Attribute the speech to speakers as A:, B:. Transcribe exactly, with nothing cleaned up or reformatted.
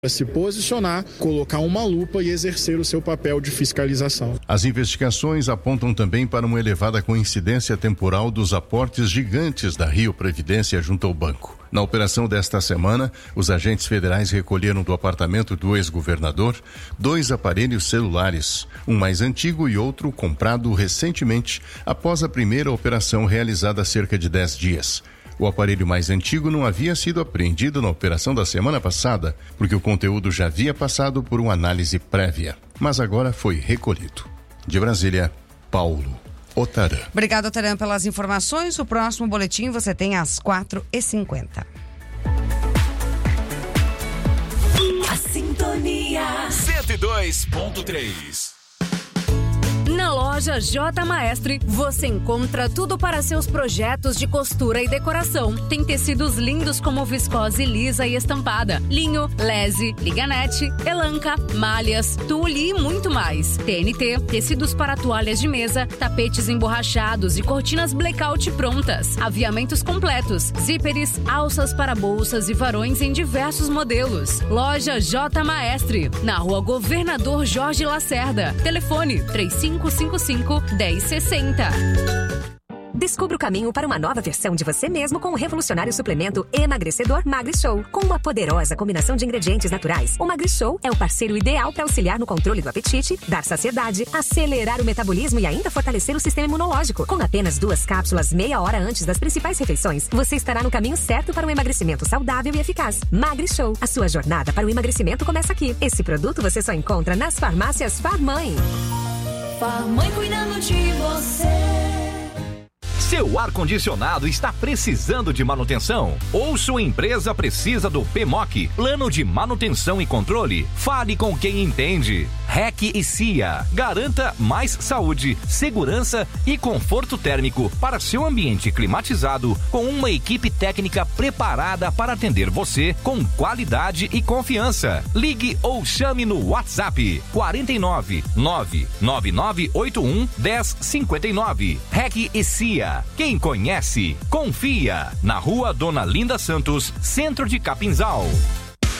A: para se posicionar, colocar uma lupa e exercer o seu papel de fiscalização.
B: As investigações apontam também para uma elevada coincidência temporal dos aportes gigantes da Rio Previdência junto ao banco. Na operação desta semana, os agentes federais recolheram do apartamento do ex-governador dois aparelhos celulares, um mais antigo e outro comprado recentemente após a primeira operação realizada há cerca de dez dias. O aparelho mais antigo não havia sido apreendido na operação da semana passada, porque o conteúdo já havia passado por uma análise prévia, mas agora foi recolhido. De Brasília, Paulo Otarã.
C: Obrigado, Otarã, pelas informações. O próximo boletim você tem às quatro e cinquenta.
D: A Sintonia
E: cento e dois ponto três.
F: Na loja J Maestre, você encontra tudo para seus projetos de costura e decoração. Tem tecidos lindos como viscose lisa e estampada, linho, lese, liganete, elanca, malhas, tule e muito mais. T N T, tecidos para toalhas de mesa, tapetes emborrachados e cortinas blackout prontas. Aviamentos completos, zíperes, alças para bolsas e varões em diversos modelos. Loja J Maestre, na rua Governador Jorge Lacerda. Telefone três cinco cinco cinco, um zero seis zero.
G: Descubra o caminho para uma nova versão de você mesmo com o revolucionário suplemento emagrecedor MagriShow. Com uma poderosa combinação de ingredientes naturais, o MagriShow é o parceiro ideal para auxiliar no controle do apetite, dar saciedade, acelerar o metabolismo e ainda fortalecer o sistema imunológico. Com apenas duas cápsulas meia hora antes das principais refeições, você estará no caminho certo para um emagrecimento saudável e eficaz. MagriShow, a sua jornada para o emagrecimento começa aqui. Esse produto você só encontra nas farmácias Farmãe.
D: Farmãe cuidando de você.
E: Seu ar-condicionado está precisando de manutenção? Ou sua empresa precisa do P M O C, Plano de Manutenção e Controle? Fale com quem entende. R E C e C I A. Garanta mais saúde, segurança e conforto térmico para seu ambiente climatizado com uma equipe técnica preparada para atender você com qualidade e confiança. Ligue ou chame no WhatsApp quatro nove nove nove nove oito um um zero cinco nove. R E C e C I A. Quem conhece, confia. Na rua Dona Linda Santos, centro de Capinzal.